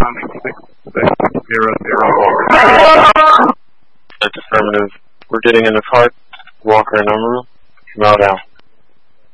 That's affirmative. We're getting in the cart. Walker and Amaru. Come out.